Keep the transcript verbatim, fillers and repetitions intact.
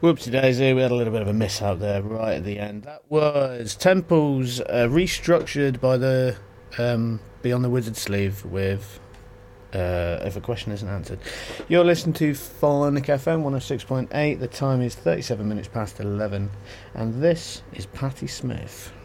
Whoopsie daisy, we had a little bit of a mishap there right at the end. That was Temples uh, restructured by the um, Beyond the Wizard sleeve with uh, If a Question Isn't Answered. You're listening to Phonic F M one oh six point eight. The time is thirty-seven minutes past eleven, and this is Patti Smith.